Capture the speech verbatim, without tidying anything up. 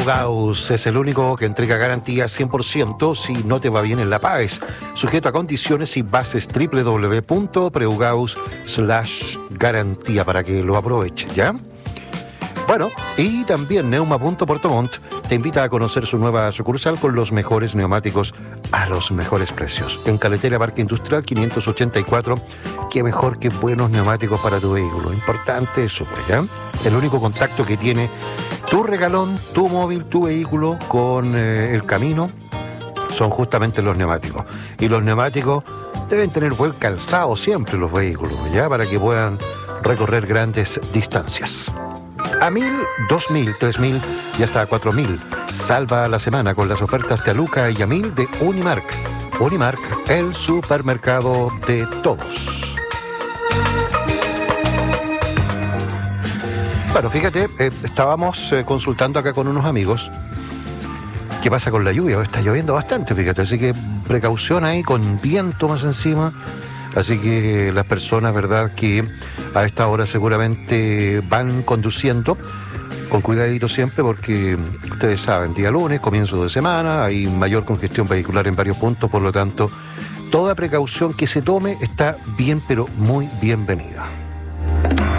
Preugaus es el único que entrega garantía cien por ciento si no te va bien en la pagues. Sujeto a condiciones y bases doble u doble u doble u punto preugaus slash garantía para que lo aproveches, ¿ya? Bueno, y también Neuma punto Puerto Montt te invita a conocer su nueva sucursal con los mejores neumáticos a los mejores precios. En Carretera Parque Industrial quinientos ochenta y cuatro, qué mejor que buenos neumáticos para tu vehículo. Importante eso, pues, ¿ya? El único contacto que tiene tu regalón, tu móvil, tu vehículo con eh, el camino son justamente los neumáticos. Y los neumáticos deben tener buen calzado siempre los vehículos, ¿ya? Para que puedan recorrer grandes distancias. A mil, dos mil, tres mil y hasta cuatro mil. Salva la semana con las ofertas de Aluca y a mil de Unimark. Unimark, el supermercado de todos. Bueno, fíjate, eh, estábamos eh, consultando acá con unos amigos. ¿Qué pasa con la lluvia? Está lloviendo bastante, fíjate, así que precaución ahí, con viento más encima. Así que las personas, ¿verdad?, que a esta hora seguramente van conduciendo, con cuidadito siempre, porque ustedes saben, día lunes, comienzo de semana, hay mayor congestión vehicular en varios puntos, por lo tanto, toda precaución que se tome está bien, pero muy bienvenida.